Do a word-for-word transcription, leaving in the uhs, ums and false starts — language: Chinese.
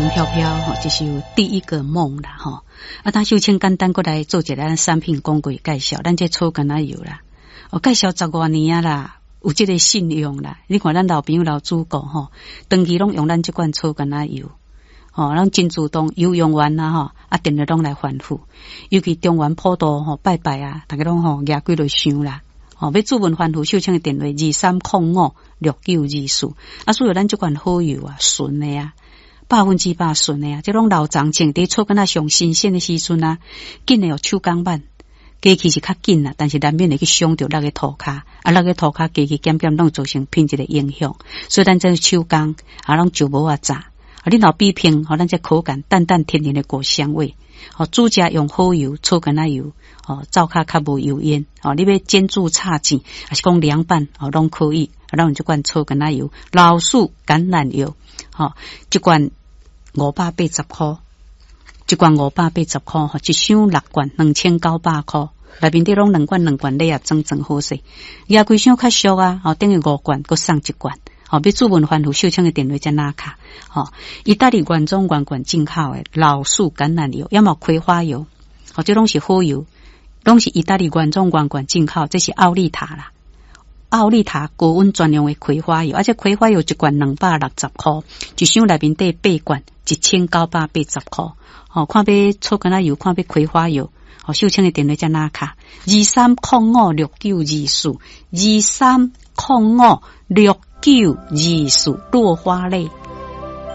轻飘飘吼，这是有第一个梦啦吼。啊，咱首先简单过来做一个咱产品广告介绍，咱这草甘仔油啦，哦，介绍十多年啊啦，有这个信用啦。你看咱老朋友老主顾吼，长期拢用咱这款草甘仔油，吼，咱真主动油用完啦吼，啊，定日拢来反复。尤其中原普渡吼拜拜啊，大家拢吼举几落香啦。哦，要注文反复手枪的电话二三零五六九二四，啊，所以咱这款好油啊，纯的啊。百分之百顺的啊，这种老长青在草根啊上新鲜的时阵啊，紧的有手工版，加起是较紧啦，但是难免会去伤到那个涂骹，啊，那个涂骹加起减减，拢造成品质的影响。所以咱这手工啊，拢就无啊炸，啊，你老比拼，和咱这口感淡淡甜甜的果香味。哦，主家用好油，草根啊油，哦，灶骹较无油烟，哦，你要煎煮炒煎，还是讲凉拌，哦，拢可以。啊，咱用这款草根啊油，老树橄榄油。吼、哦，一罐五百八十块，一罐五百八十块，吼，一箱六罐两千九百块，内面底拢两罐两罐，礼盒装装好势。也几箱较俗啊，吼、哦，等于五罐，佮送一罐。吼、哦，要注文反复手枪的电话才拿卡。吼、哦，意大利原装原罐进口的老树橄榄油，要么葵花油，吼、哦，这拢是好油，拢是意大利原装原罐进口，这是奥利塔啦。奥利塔高温专用的葵花油，而且葵花油一罐两百六十块，一箱内面底八罐，一千九百八十块。哦，看要草甘仔油，看要葵花油，哦，手枪的电话在哪卡？二三零五六九二四，二三零五六九二四，落花泪。